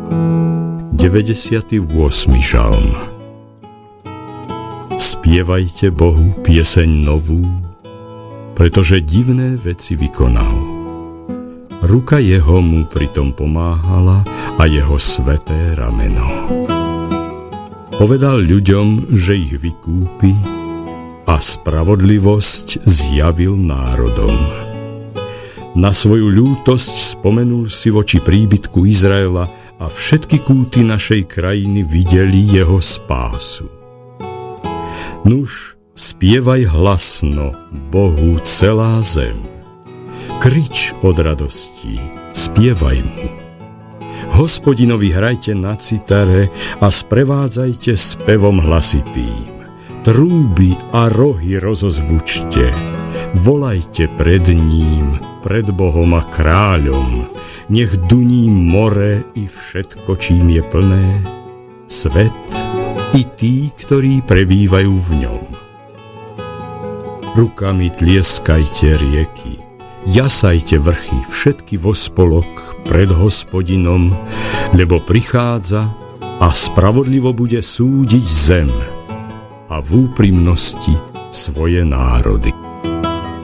98. žalm. Spievajte Bohu pieseň novú, pretože divné veci vykonal. Ruka jeho mu pritom pomáhala a jeho sveté rameno. Povedal ľuďom, že ich vykúpi a spravodlivosť zjavil národom. Na svoju ľútosť spomenul si voči príbytku Izraela a všetky kúty našej krajiny videli jeho spásu. Nuž, spievaj hlasno Bohu celá zem. Krič od radosti, spievaj mu. Hospodinovi hrajte na citare a sprevádzajte spevom hlasitým. Trúby a rohy rozozvučte, volajte pred ním, pred Bohom a kráľom. Nech duní more i všetko, čím je plné, svet i tí, ktorí prebývajú v ňom. Rukami tlieskajte rieky, jasajte vrchy, všetky vo spolok pred Hospodinom, lebo prichádza a spravodlivo bude súdiť zem a v úprimnosti svoje národy.